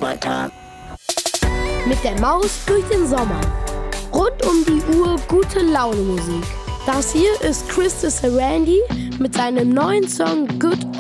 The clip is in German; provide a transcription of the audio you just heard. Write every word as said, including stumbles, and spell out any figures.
weiter. Mit der Maus durch den Sommer. Rund um die Uhr gute Laune Musik. Das hier ist Chris de Sarandí mit seinem neuen Song Good